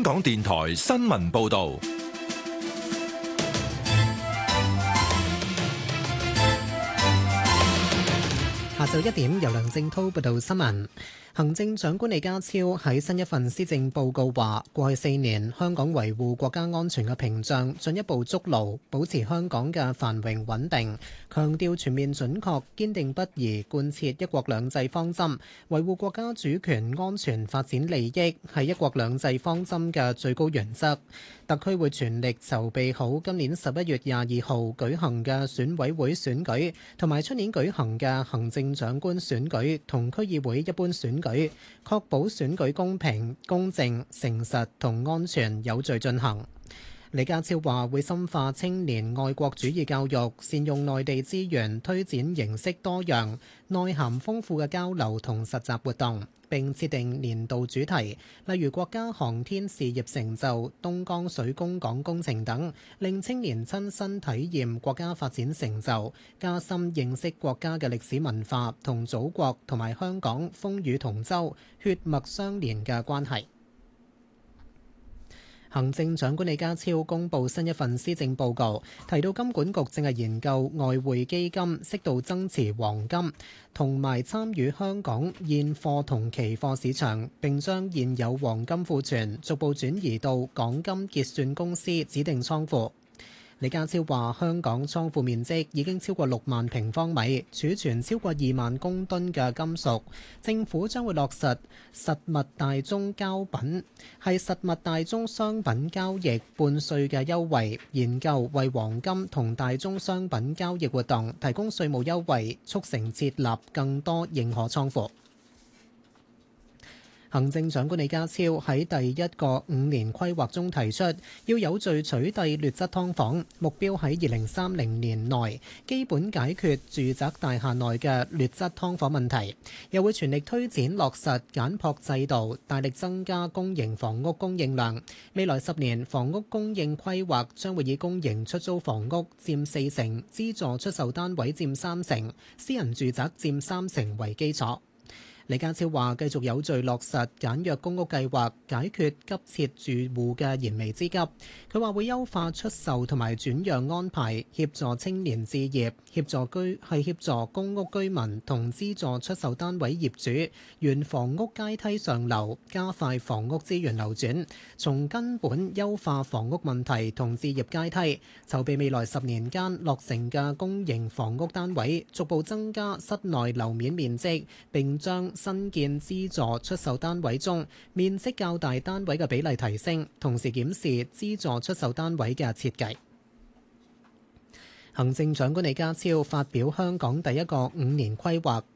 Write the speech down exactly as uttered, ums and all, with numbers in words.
港電台新聞報道。 下晝一點，由梁正濤報道新聞。行政長官李家超喺新一份施政報告話，過去四年香港維護國家安全嘅屏障進一步築牢，保持香港嘅繁榮穩定，強調全面準確、堅定不移貫徹一國兩制方針，維護國家主權、安全、發展利益係一國兩制方針嘅最高原則。特區會全力籌備好今年十一月廿二號舉行嘅選委會選舉，同埋出年舉行嘅行政長官選舉同區議會一般選舉，確保選舉公平、公正、誠實同安全有序進行。李家超話會深化青年愛國主義教育，善用內地資源，推展形式多樣、內涵豐富嘅交流同實習活動，並設定年度主題，例如國家航天事業成就、東江水供港工程等，令青年親身體驗國家發展成就，加深認識國家嘅歷史文化同祖國同埋香港風雨同舟、血脈相連嘅關係。行政長官李家超公布新一份施政報告，提到金管局正係研究外匯基金適度增持黃金，同埋參與香港現貨同期貨市場，並將現有黃金庫存逐步轉移到港金結算公司指定倉庫。李家超話：香港倉庫面積已經超過六萬平方米，儲存超過二萬公噸嘅金屬。政府將會落實實物大宗交品係實物大宗商品交易半稅嘅優惠，研究為黃金同大宗商品交易活動提供稅務優惠，促成設立更多認可倉庫。行政長官李家超喺第一個五年規劃中提出，要有序取締劣質劏房，目標喺二零三零年內基本解決住宅大廈內嘅劣質劏房問題。又會全力推展落實簡樸制度，大力增加公營房屋供應量。未來十年房屋供應規劃將會以公營出租房屋佔四成，資助出售單位佔三成，私人住宅佔三成為基礎。李家超話：繼續有序落實簡約公屋計劃，解決急切住戶嘅燃眉之急。佢話會優化出售同埋轉讓安排，協助青年置業，協助居係協助公屋居民同資助出售單位業主沿房屋階梯上流，加快房屋資源流轉，從根本優化房屋問題同置業階梯，籌備未來十年間落成嘅公營房屋單位，逐步增加室內樓面面積，並將新建資助出售單位中面積較大單位嘅比例提升，同時檢視資助出售單位嘅設計。行政長官李家超發表香港第一個五年規劃。